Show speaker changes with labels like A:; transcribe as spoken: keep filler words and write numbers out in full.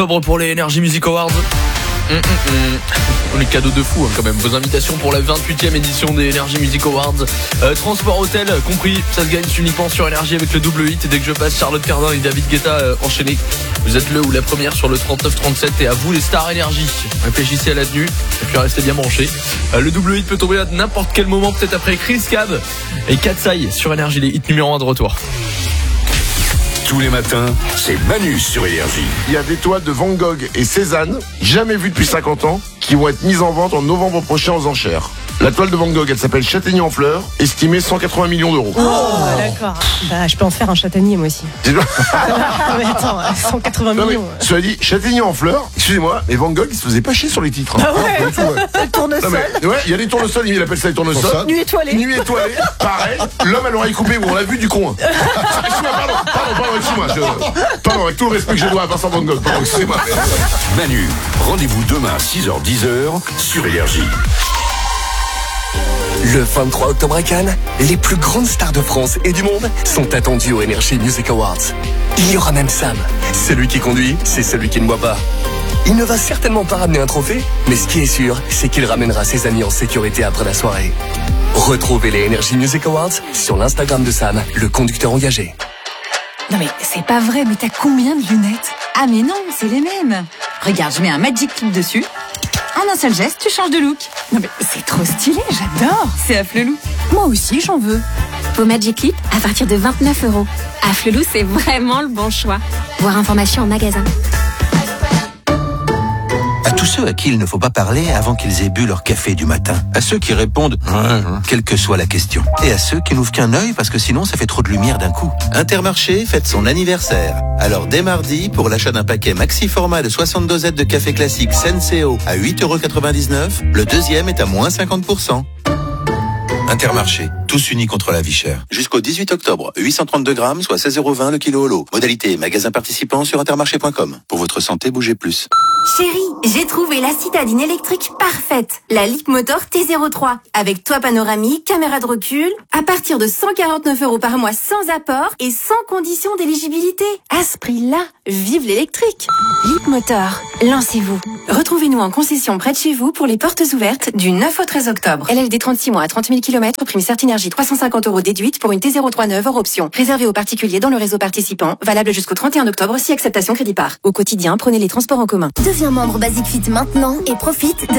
A: Pour les Energy Music Awards. Mmh, mmh, mmh. Les cadeaux de fou hein, quand même. Vos invitations pour la vingt-huitième édition des Energy Music Awards. euh, Transport hôtel compris. Ça se gagne uniquement sur Energy avec le double hit. Et dès que je passe, Charlotte Cardin et David Guetta euh, enchaînés. Vous êtes le ou la première sur le trente-neuf trente-sept. Et à vous les stars Energy, réfléchissez à la tenue et puis restez bien branchés. euh, Le double hit peut tomber à n'importe quel moment. Peut-être après Chris Cab et Katsai sur Energy. Les hits numéro un de retour.
B: Tous les matins, c'est Manu sur Énergie.
C: Il y a des toiles de Van Gogh et Cézanne, jamais vues depuis cinquante ans, qui vont être mises en vente en novembre prochain aux enchères. La toile de Van Gogh, elle s'appelle Châtaignier en fleurs, estimée cent quatre-vingts millions d'euros.
D: Oh, oh d'accord. Bah, je peux en faire un châtaignier, moi aussi. Ah, mais attends, cent quatre-vingts
C: non,
D: millions.
C: Mais, cela dit, Châtaignier en fleurs, excusez-moi, mais Van Gogh, il se faisait pas chier sur les titres. Hein.
D: Ah ouais,
C: tout, ouais.
D: Le tournesol.
C: Non, mais, ouais, il y a des tournesols, il appelle ça les tournesols.
D: Nuit étoilée.
C: Nuit étoilée, pareil. L'homme à l'oreille coupée, où on l'a vu du con. Hein. Pardon, pardon, pardon, excuse-moi. Je... Pardon, avec tout le respect que je dois à Vincent Van Gogh. Pardon, excusez-moi.
B: Manu, rendez-vous demain six heures dix sur Énergie.
E: Le vingt-trois octobre à Cannes, les plus grandes stars de France et du monde sont attendues aux Energy Music Awards. Il y aura même Sam. Celui qui conduit, c'est celui qui ne boit pas. Il ne va certainement pas ramener un trophée, mais ce qui est sûr, c'est qu'il ramènera ses amis en sécurité après la soirée. Retrouvez les Energy Music Awards sur l'Instagram de Sam, le conducteur engagé.
F: Non mais c'est pas vrai, mais t'as combien de lunettes? Ah mais non, c'est les mêmes. Regarde, je mets un Magic Clip dessus. En un seul geste, tu changes de look. Non mais c'est trop stylé, j'adore. C'est Afflelou. Moi aussi, j'en veux.
G: Vos Magic Clip à partir de vingt-neuf euros. Afflelou, c'est vraiment le bon choix. Voir information en magasin.
H: À tous ceux à qui il ne faut pas parler avant qu'ils aient bu leur café du matin. À ceux qui répondent « quelle que soit la question ». Et à ceux qui n'ouvrent qu'un œil parce que sinon ça fait trop de lumière d'un coup. Intermarché fête son anniversaire. Alors dès mardi, pour l'achat d'un paquet maxi format de soixante dosettes de café classique Senseo à huit euros quatre-vingt-dix-neuf, le deuxième est à moins cinquante pour cent. Intermarché, tous unis contre la vie chère. Jusqu'au dix-huit octobre, huit cent trente-deux grammes, soit seize euros vingt le kilo au lot. Modalité magasin participant sur intermarché point com. Pour votre santé, bougez plus.
I: Chérie, j'ai trouvé la citadine électrique parfaite. La Leapmotor T zéro trois. Avec toit panoramique, caméra de recul. À partir de cent quarante-neuf euros par mois sans apport et sans condition d'éligibilité. À ce prix-là, vive l'électrique. Leapmotor, lancez-vous. Retrouvez-nous en concession près de chez vous pour les portes ouvertes du neuf au treize octobre. L L D trente-six mois à trente mille kilomètres, prime Certinergie trois cent cinquante euros déduite pour une T zéro trois neuve hors option. Réservé aux particuliers dans le réseau participant. Valable jusqu'au trente et un octobre si acceptation crédit par. Au quotidien, prenez les transports en commun.
J: Deviens membre Basic Fit maintenant et profite de